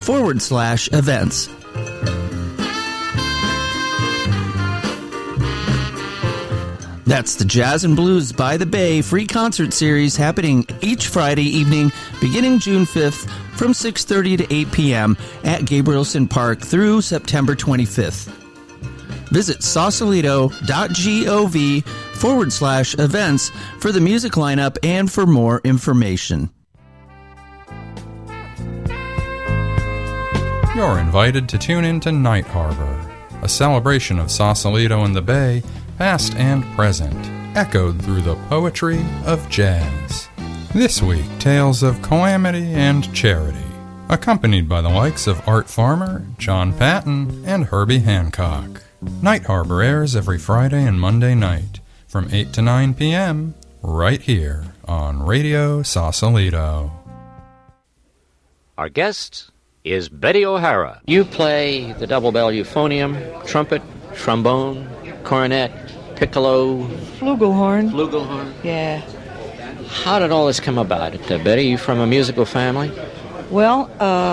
www.jazzdaytona.org/events. That's the Jazz and Blues by the Bay free concert series happening each Friday evening beginning June 5th from 6:30 to 8 p.m. at Gabrielson Park through September 25th. Visit sausalito.gov/events for the music lineup and for more information. You're invited to tune in to Night Harbor, a celebration of Sausalito and the Bay, past and present, echoed through the poetry of jazz. This week, tales of calamity and charity, accompanied by the likes of Art Farmer, John Patton, and Herbie Hancock. Night Harbor airs every Friday and Monday night, from 8 to 9 p.m., right here on Radio Sausalito. Our guest is Betty O'Hara. You play the double bell euphonium, trumpet, trombone, cornet, piccolo, flugelhorn. Flugelhorn. Yeah. How did all this come about? Betty, you from a musical family? Well,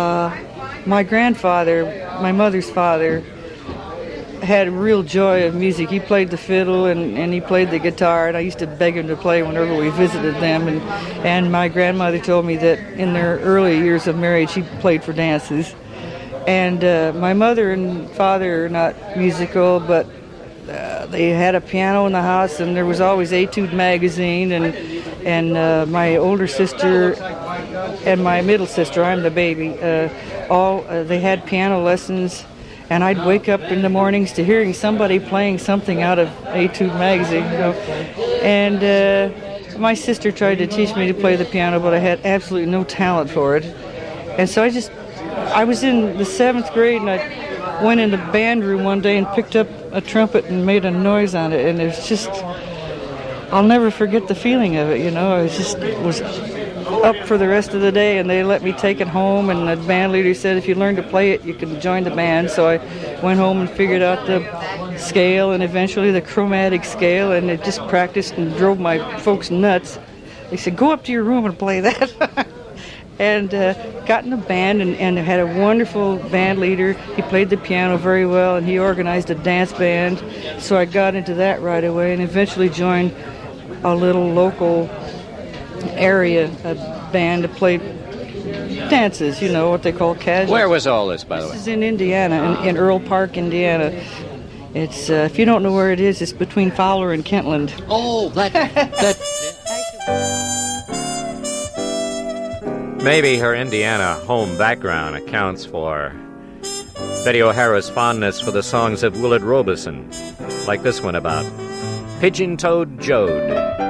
my grandfather, my mother's father, had a real joy of music. He played the fiddle and he played the guitar, and I used to beg him to play whenever we visited them. And my grandmother told me that in their early years of marriage, she played for dances. And my mother and father are not musical, but they had a piano in the house, and there was always Etude magazine, and my older sister and my middle sister, I'm the baby, they had piano lessons, and I'd wake up in the mornings to hearing somebody playing something out of Etude magazine, you know. And my sister tried to teach me to play the piano, but I had absolutely no talent for it. And so I was in the 7th grade, and I went in the band room one day and picked up a trumpet and made a noise on it, and it's just, I'll never forget the feeling of it, you know. I was up for the rest of the day, and they let me take it home, and the band leader said, if you learn to play it, you can join the band. So I went home and figured out the scale and eventually the chromatic scale, and it just practiced and drove my folks nuts. They said, go up to your room and play that. And got in a band and had a wonderful band leader. He played the piano very well, and he organized a dance band. So I got into that right away and eventually joined a little local area band to play dances, you know, what they call casual. Where was all this, by the way? This is in Indiana, in Earl Park, Indiana. It's, if you don't know where it is, it's between Fowler and Kentland. Oh, that Maybe her Indiana home background accounts for Betty O'Hara's fondness for the songs of Willard Robeson, like this one about Pigeon-Toed Jode.